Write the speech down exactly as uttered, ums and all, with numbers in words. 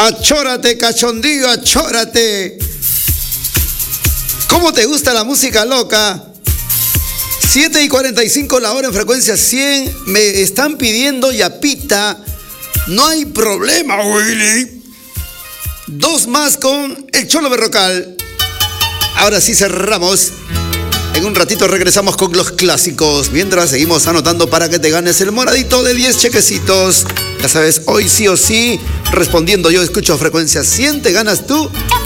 Achórate, cachondillo, achórate. ¿Cómo te gusta la música loca? siete y cuarenta y cinco la hora en frecuencia cien. Me están pidiendo Yapita. No hay problema, Willy. Dos más con el Cholo Berrocal. Ahora sí cerramos. En un ratito regresamos con los clásicos. Mientras seguimos anotando para que te ganes el moradito de diez chequecitos. Ya sabes, hoy sí o sí, respondiendo yo escucho frecuencia cien, te ganas tú